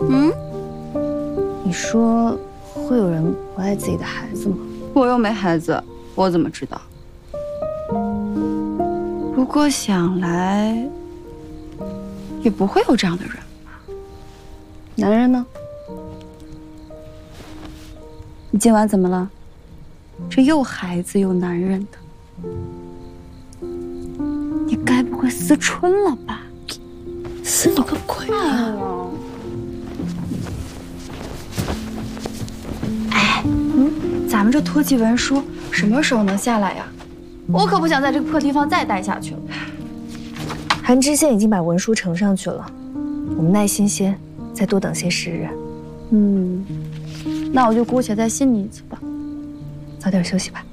嗯， 你说会有人不爱自己的孩子吗？ 我又没孩子，我怎么知道？不过想来，也不会有这样的人吧？ 男人呢？ 你今晚怎么了？这又孩子又男人的，你该不会思春了吧？ 思你个鬼啊！ 哎，咱们这脱记文书什么时候能下来呀？我可不想在这个破地方再待下去了。 韩知县已经把文书呈上去了，我们耐心些，再多等些时日。 那我就姑且再信你一次吧。 早点休息吧。